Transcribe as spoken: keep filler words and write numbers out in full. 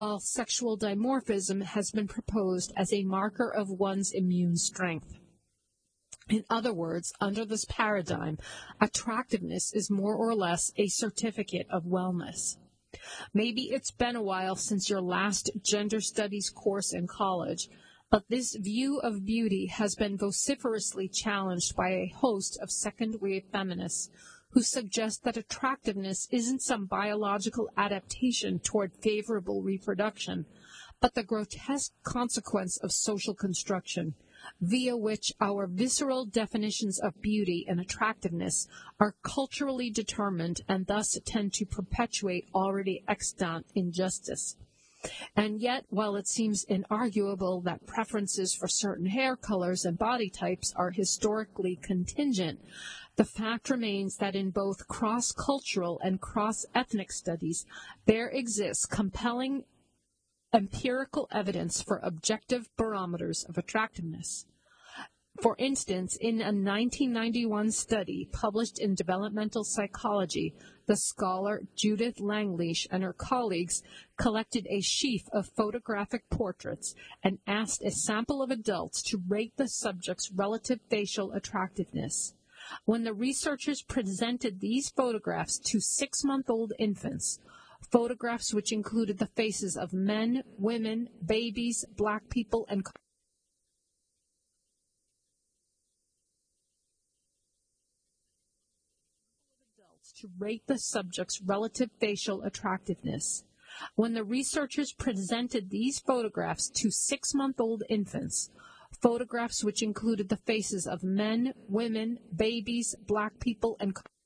while sexual dimorphism has been proposed as a marker of one's immune strength. In other words, under this paradigm, attractiveness is more or less a certificate of wellness. Maybe it's been a while since your last gender studies course in college, but this view of beauty has been vociferously challenged by a host of second-wave feminists who suggest that attractiveness isn't some biological adaptation toward favorable reproduction, but the grotesque consequence of social construction, via which our visceral definitions of beauty and attractiveness are culturally determined and thus tend to perpetuate already extant injustice. And yet, while it seems inarguable that preferences for certain hair colors and body types are historically contingent, the fact remains that in both cross-cultural and cross-ethnic studies, there exists compelling empirical evidence for objective barometers of attractiveness. For instance, in a nineteen ninety-one study published in Developmental Psychology, the scholar Judith Langleish and her colleagues collected a sheaf of photographic portraits and asked a sample of adults to rate the subject's relative facial attractiveness. When the researchers presented these photographs to six-month-old infants, photographs which included the faces of men, women, babies, black people, and to rate the subject's relative facial attractiveness. When the researchers presented these photographs to six-month-old infants, photographs which included the faces of men, women, babies, black people, and